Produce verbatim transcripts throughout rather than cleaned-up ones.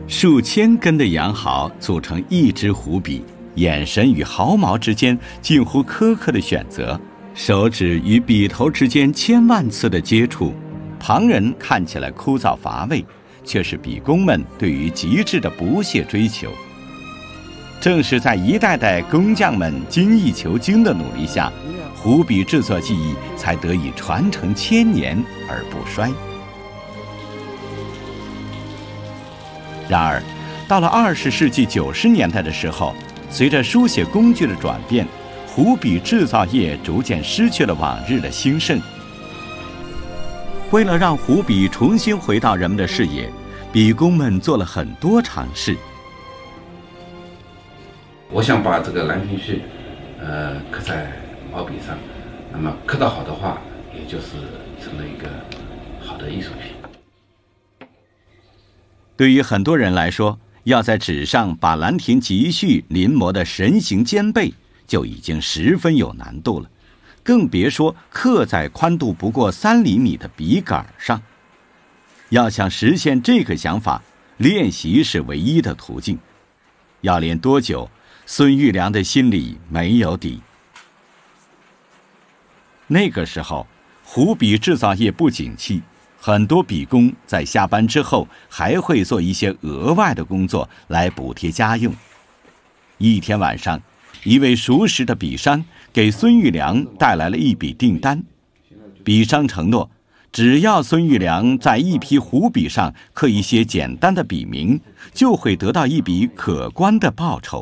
数千根的羊毫组成一支狐笔，眼神与毫毛之间近乎苛刻的选择，手指与笔头之间千万次的接触，旁人看起来枯燥乏味，却是笔工们对于极致的不懈追求。正是在一代代工匠们精益求精的努力下，狐笔制作技艺才得以传承千年而不衰。然而，到了二十世纪九十年代的时候，随着书写工具的转变，狐笔制造业逐渐失去了往日的兴盛。为了让狐笔重新回到人们的视野，笔工们做了很多尝试。 我想把这个兰亭序，呃，刻在毛笔上，那么刻得好的话，也就是成了一个好的艺术品。 对于很多人来说，要在纸上把兰亭集序临摹的神形兼备，就已经十分有难度了，更别说刻在宽度不过三厘米的笔杆上。要想实现这个想法，练习是唯一的途径。要练多久，孙玉良的心里没有底。那个时候，狐笔制造业不景气，很多笔工在下班之后还会做一些额外的工作来补贴家用。一天晚上，一位熟识的笔商给孙玉良带来了一笔订单，笔商承诺，只要孙玉良在一批狐笔上刻一些简单的笔名，就会得到一笔可观的报酬。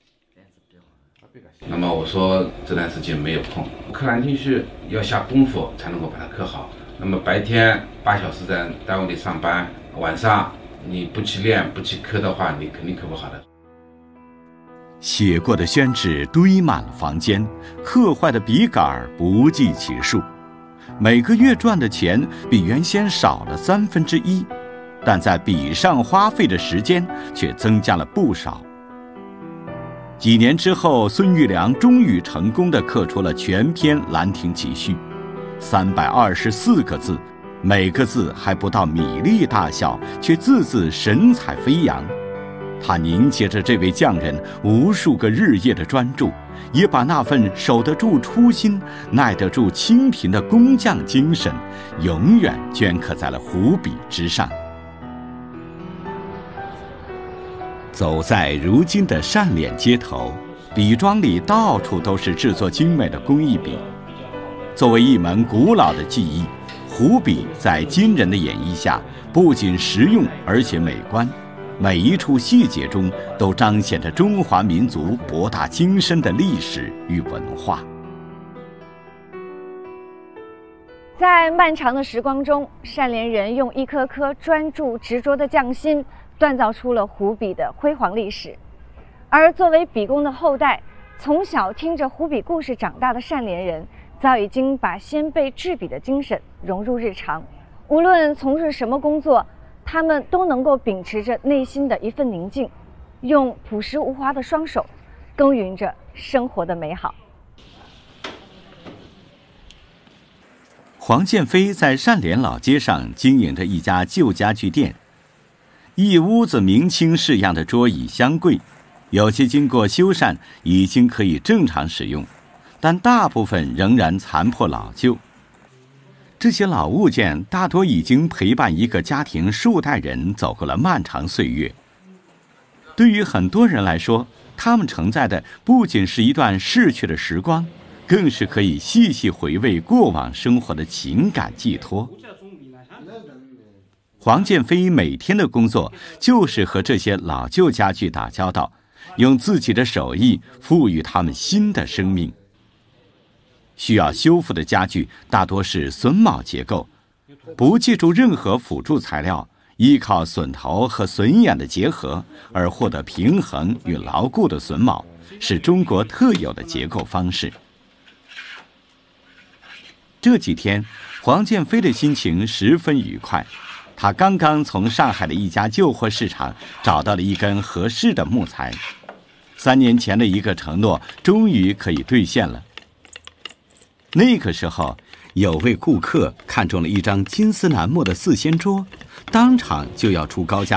那么我说这段时间没有空，刻兰亭序要下功夫才能够把它刻好。那么白天八小时在单位里上班，晚上你不去练不去刻的话，你肯定刻不好的。 写过的宣纸堆满了房间，刻坏的笔杆不计其数，每个月赚的钱比原先少了三分之一，但在笔上花费的时间却增加了不少。几年之后，孙玉良终于成功地刻出了全篇《兰亭集序》，三百二十四个字，每个字还不到米粒大小，却字字神采飞扬。他凝结着这位匠人无数个日夜的专注，也把那份守得住初心、耐得住清贫的工匠精神，永远镌刻在了狐笔之上。走在如今的单脸街头，笔庄里到处都是制作精美的工艺笔。作为一门古老的技艺，狐笔在今人的演绎下，不仅实用而且美观，每一处细节中都彰显着中华民族博大精深的历史与文化。 在漫长的时光中，单连人用一颗颗专注执着的匠心，锻造出了狐笔的辉煌历史。而作为笔工的后代，从小听着狐笔故事长大的单连人，早已经把先辈制笔的精神融入日常。无论从事什么工作，他们都能够秉持着内心的一份宁静，用朴实无华的双手耕耘着生活的美好。 黄建飞在单连老街上经营着一家旧家具店，一屋子明清式样的桌椅箱柜，有些经过修缮已经可以正常使用，但大部分仍然残破老旧。这些老物件大多已经陪伴一个家庭数代人走过了漫长岁月。对于很多人来说，他们承载的不仅是一段逝去的时光，更是可以细细回味过往生活的情感寄托。黄建飞每天的工作就是和这些老旧家具打交道，用自己的手艺赋予它们新的生命。需要修复的家具大多是榫卯结构，不借助任何辅助材料，依靠榫头和榫眼的结合而获得平衡与牢固的榫卯，是中国特有的结构方式。这几天，黄建飞的心情十分愉快。他刚刚从上海的一家旧货市场找到了一根合适的木材，三年前的一个承诺终于可以兑现了。那个时候，有位顾客看中了一张金丝楠木的四仙桌，当场就要出高价